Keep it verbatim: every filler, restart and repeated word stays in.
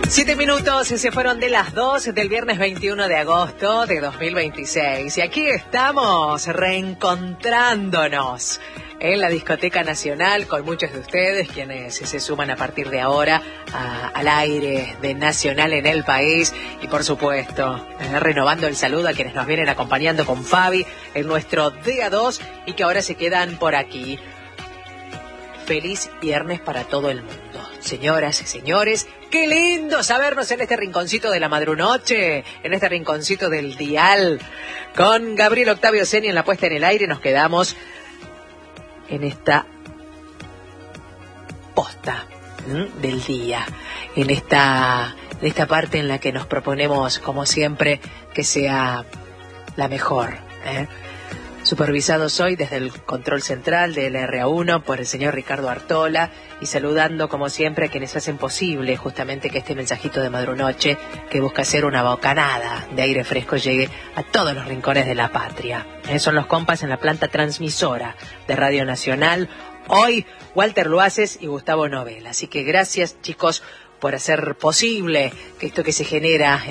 Siete minutos y se fueron de las dos del viernes veintiuno de agosto de dos mil veintiséis. Y aquí estamos reencontrándonos en la Discoteca Nacional con muchos de ustedes quienes se suman a partir de ahora a, al aire de Nacional en el país. Y por supuesto, eh, renovando el saludo a quienes nos vienen acompañando con Fabi en nuestro día dos y que ahora se quedan por aquí. Feliz viernes para todo el mundo. Señoras y señores, qué lindo sabernos en este rinconcito de la madrunoche, en este rinconcito del dial. Con Gabriel Octavio Seni en la puesta en el aire nos quedamos en esta posta ¿m? del día, en esta, en esta parte en la que nos proponemos, como siempre, que sea la mejor, ¿eh? Supervisados hoy desde el control central del R A uno por el señor Ricardo Artola y saludando como siempre a quienes hacen posible justamente que este mensajito de madrunoche que busca ser una bocanada de aire fresco llegue a todos los rincones de la patria. Eh, son los compas en la planta transmisora de Radio Nacional. Hoy Walter Luaces y Gustavo Novela. Así que gracias chicos por hacer posible que esto que se genera